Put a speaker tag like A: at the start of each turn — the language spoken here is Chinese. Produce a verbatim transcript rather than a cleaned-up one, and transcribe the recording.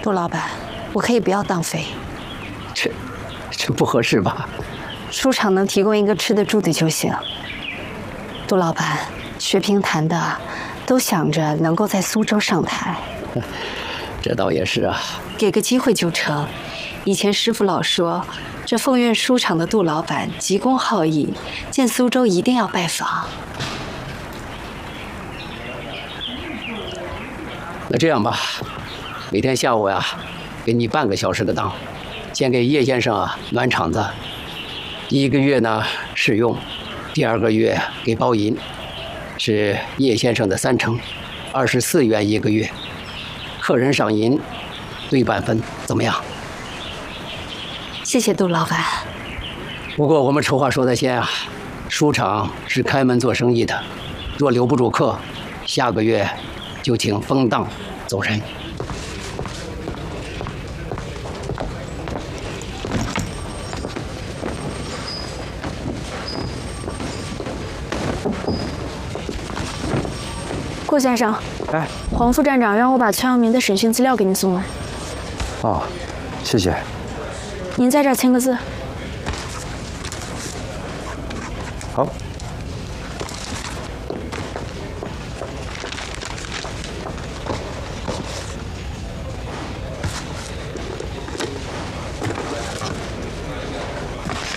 A: 杜老板，我可以不要当飞。
B: 这，这不合适吧？
A: 书场能提供一个吃得住的就行。杜老板，学评弹的都想着能够在苏州上台。
B: 这倒也是啊。
A: 给个机会就成。以前师傅老说，这凤苑书场的杜老板急公好义，见苏州一定要拜访。
B: 那这样吧，每天下午呀，给你半个小时的当，先给叶先生啊暖场子。第一个月呢试用，第二个月给包银，是叶先生的三成，二十四元一个月。客人赏银，对半分，怎么样？
A: 谢谢杜老板。
B: 不过我们丑话说在先啊，书场是开门做生意的，若留不住客，下个月就请封档走人。
C: 顾先生，
D: 哎，
C: 黄副站长让我把崔阳明的审讯资料给你送来。
D: 哦，谢谢。
C: 您在这儿签个字。
D: 好。